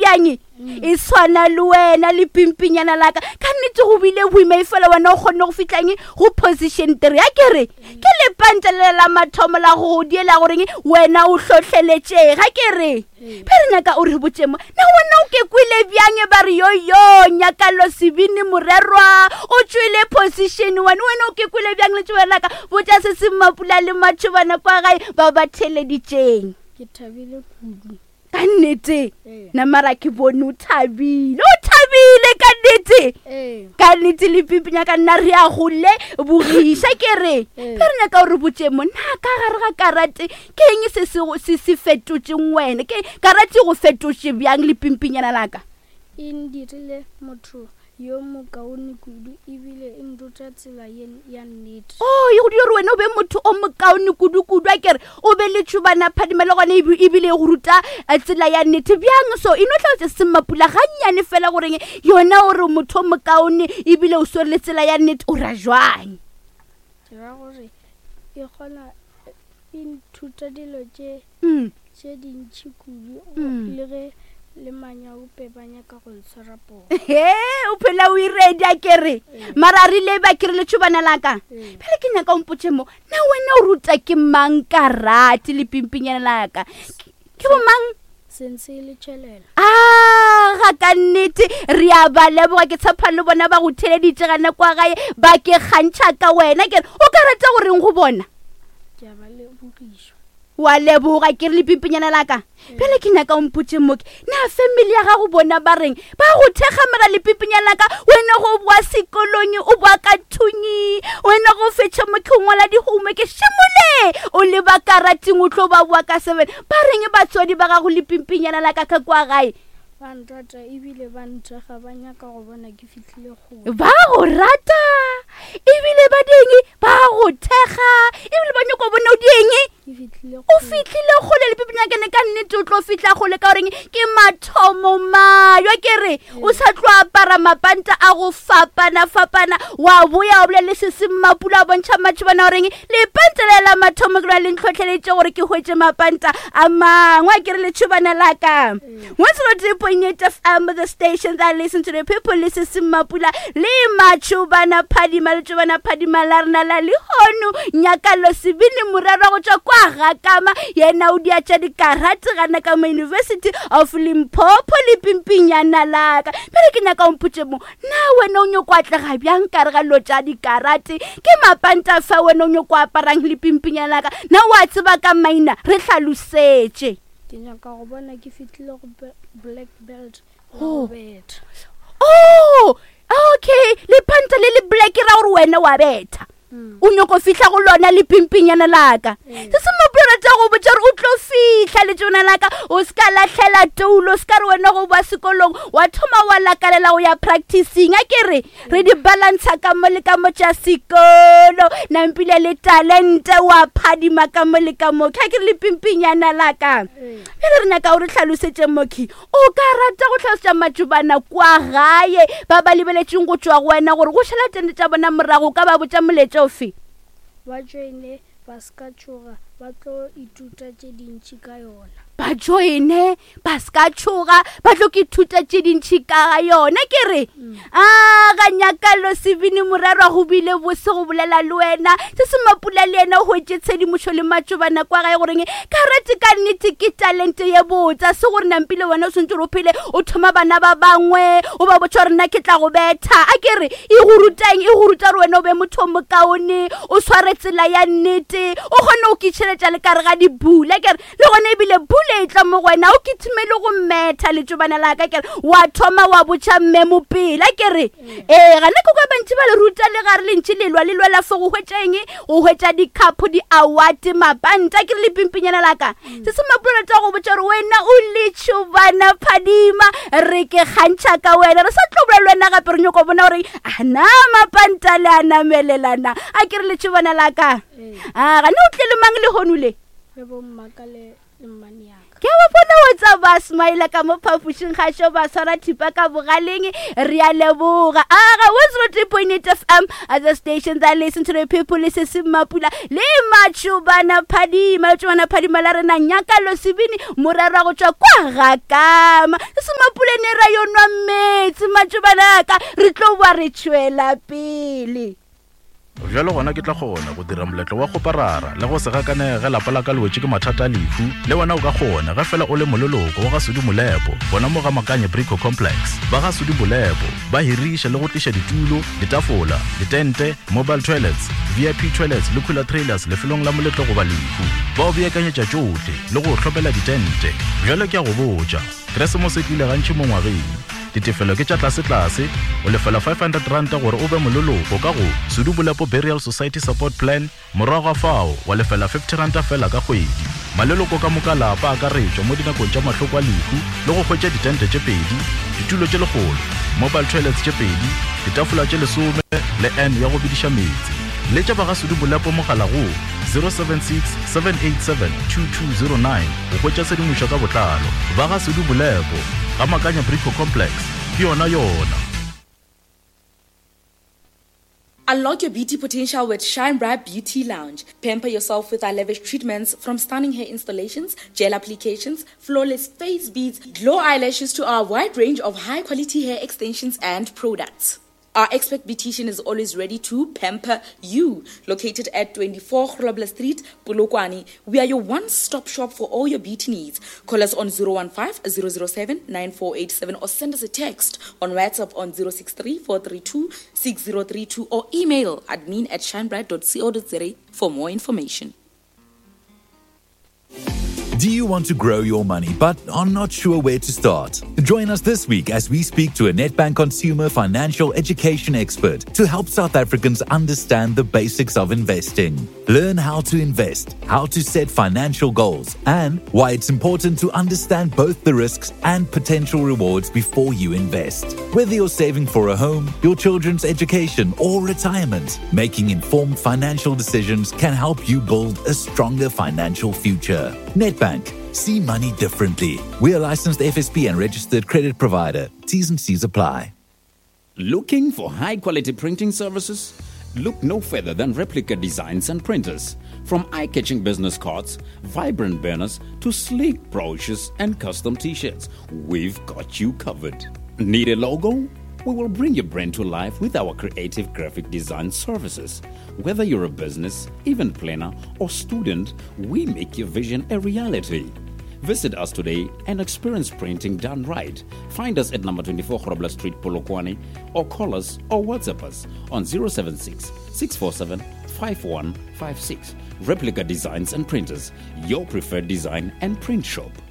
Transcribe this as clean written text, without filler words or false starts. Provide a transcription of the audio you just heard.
bjang e swana le wena le pimpinyana la ka nnete go bile boima e fela wena o kgonne go fitlang go position 3 ya kere ke le pantele la mathomo la go diela goreng wena o hlotlheletse ga kere pere nyaka o re botsemo na wena o ke kwile bjang ba re yo nyakalo sebini morerwa o tswile position wena o ke kwile bjang le tswela ka botsa se se mapula le matshobana kwa gae ba theleditseng ke thabile kudu ka nnete na mara ke bone o thabile ka nnete le pipinya ka nna re a gole bogisa kere pere nyaka o re botsemo na ka gare ga karate ke eng se fetotseng wena ke karate go fetotse bjang le pimpinyana la ka e ndirile motho yo mokaone kudu ebile e nruta tsela ya nnete e go dira wena o be motho o mokaone kudu a kere o be le tshubana phadima le gone ebile go ruta tsela ya nnete bjang so ino tlaotse semapula ga nnyane fela goreng yona o re motho o mokaone ebile o swere le tsela ya nnete o ra jwang ra gore e gona e nthuta dilo tse dintši kudu le ge le manya o pebanya ka go tshwara po o phela o iredi a kere mara re le ba kere le tshubana la ka pele ke nyaka o mpotse mo na wena o ruta ke mang karate le pimpinyana la ka ke bo mang sense le tšhelela ga ka nnete re a ba leboga ke tshepa le bona ba go theleditse gana kwa gae ba ke kgantšha ka wena kere o ka rata goreng go bona ke a ba lebogišwa wa leboga ke re le pimpinyana la ka pele ke nyaka o mpotse moke na family ya gago bona ba reng ba go thegamela le pimpinyana la ka wena go boa sekolong o boa ka thunyi wena go fetša moke o ngwala di-homework shimole o le ba karating o tlo ba boa ka 7 ba reng batswadi ba gago le pimpinyana la ka kwa gae ba nrata ebile ba ntega ba nyaka go bona ke fitlhile go ba go rata ebile ba ding ba go thega ebile ba nyaka go bona o ding o fitlhile gole le pimpinyana kene ka nnete o tlo fitla gole ka goreng ke mathomo mayo kere o sa tlo apara mapanta a go fapana wa boya o bolele se se mapula a bontšha matšhe bana goreng le pantele la mathomo ke na le ntlhotlheletse gore ke hwetse mapanta a mangwe a kere le tšhobana la ka 103.8 FM, the station that listen to the people le se se mapula le matšhobana phadima le tšhobana phadima la rena la lehonu nyakalo sebini morero go tswa kwa gakama yena o dia tša dikarate gana ka mo University of Limpopo le pimpinyana la ka pele ke nyaka o mpotse mo na wena o nyoko atlega bjang kare ga lo tša dikarate ke mapanta fa wena o nyoko aparang le pimpinyana la ka na wa tseba ka maina re tlhalosetse ke nyaka go bona ke fitlhile go black belt bet okay le panta le black ra gore wena wa betha o nyoko fitla go lona le pimpinyana la ka se se mapula tša go botša re o tlo fitla le tšona la ka o ska latlhela toulo o ska re wena go ba sekolong wa thoma wa lakalela go ya practicing a kere re di balansa ka mo le ka mo tša sekolo nampile le talente wa phadima ka mo le ka mo ka kere le pimpinyana la ka pele re nyaka o re tlhalosetse moki o ka rata go tlhalosetša matšobana kwa gae ba ba lebeletšeng go tšwa go wena gore go šhala tende tša bona morago ka ba botša moletša ofe ba joine ba ska tšhoga ba tlo ituta tše dintši ka yona ba joine ba ska tšhoga ba tlo ke thuta tše dintši ka yona kere ga nyakalo sebini morero go bile bose go bolela le wena se se mapula le yena o hwetse tshedimošo le matšobana kwa gae goreng karate ka nnete ke talente ye botsa se gore nampile wena o swantse re o phele o thoma bana ba bangwe o ba botša gore nna ke tla go betha a kere e go ruta re wena o be motho o mokaone o sware tsela ya nnete o kgone o kitšheletša le kare ga dibula kere le gone ebile bula e tla mo wena o kithimele go metha le tšobana la ka kere wa thoma wa botša mme mopela kere gane ko kwa bantši ba le ruta le gare le ntši lelwa le lwela fo go hwetšeng o hwetša dikhapo di-award mapanta kere le pimpinyana la ka se se mapolela tša go botša gore wena o le tšobana phadima re ke kgantšha ka wena re sa tlobola le wena gape re nyoko bona gore ana mapanta le a namelelana a kere le tšobana la ka gane o tle le mang le honule re bommaka le mmane yaka ke wa bona wa tsa ba smile ka mo phapušing ga sho ba swara thipa ka bogaleng re a leboga aga 103.8 FM at the station that listen to the people le se se mapula le matšhobana phadima la rena nyakalo sebini morero go tšwa kwa gakama se se mapula nwa metsi matšobanaka re tlo ba re tšwela pele. Jalo gona ke tla kgona go dira moletlo wa goparara le go se gakanege lapa la ka lewetse ke mathata a lefu le wena o ka kgona ga fela o le mololoko wa ga Sudi Molepo bona mo ga Makanye Brico Complex ba ga Sudi Molepo ba hiriša le go tliša ditulo, ditafola, ditente, mobile toilets, VIP toilets le cooler trailers lefelong la moletlo go ba lefu ba o beakanyetša tšohle le go hlopela ditente. Jalo ke a go botša Keresemose e tlile gantši mo ngwageng ditefelo ke tša tlase o lefela 500 ranta gore o be mololoko ka go Sudi Molepo Burial Society Support Plan morago fao wa lefela 50 ranta fela ka kgwedi. Maleloko ka moka lapa a ka retšwa mo dinakong tša mahloko a lehu le go hwetša ditente tše pedi, ditulo tše legolo, mobile toilets tše pedi, ditafola tše 10 le N ya go bidiša metsi. Le tša ba ga Sudi Molepo mogala go 076 787 2209 go hwetša sedimošo ka botlalo. Ba ga Sudi Molepo ga Makanye Brico Complex ke yona. Unlock your beauty potential with Shine Bright Beauty Lounge. Pamper yourself with our lavish treatments from stunning hair installations, gel applications, flawless face beads, glow eyelashes to our wide range of high-quality hair extensions and products. Our expert beautician is always ready to pamper you. Located at 24 Grobler Street, Polokwane, we are your one-stop shop for all your beauty needs. Call us on 015-007-9487 or send us a text on WhatsApp on 063-432-6032 or email admin@shinebright.co.za for more information. Do you want to grow your money but are not sure where to start? Join us this week as we speak to a Nedbank consumer financial education expert to help South Africans understand the basics of investing. Learn how to invest, how to set financial goals, and why it's important to understand both the risks and potential rewards before you invest. Whether you're saving for a home, your children's education, or retirement, making informed financial decisions can help you build a stronger financial future. Nedbank. See money differently. We are licensed FSP and registered credit provider. T's and C's apply. Looking for high-quality printing services? Look no further than Replica Designs and Printers. From eye-catching business cards, vibrant banners, to sleek brochures and custom t-shirts, we've got you covered. Need a logo? We will bring your brand to life with our creative graphic design services. Whether you're a business, event planner, or student, we make your vision a reality. Visit us today and experience printing done right. Find us at number 24 Grobler Street, Polokwane, or call us or WhatsApp us on 076 647 5156. Replica Designs and Printers, your preferred design and print shop.